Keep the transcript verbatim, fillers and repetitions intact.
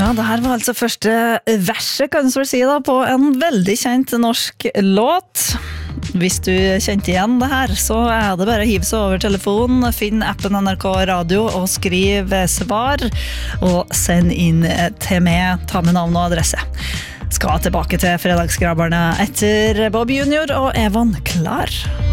Ja, det her var altså første verset, kan du si da, på en veldig kjent norsk låt. Hvis du kjente igjen det her, så er det bare å hive seg over telefonen, finn appen N R K Radio og skriv svar, og send inn til meg, ta med navn og adresse. Skal tilbake til fredagsgrabberne etter Bob Junior og Evan Klar.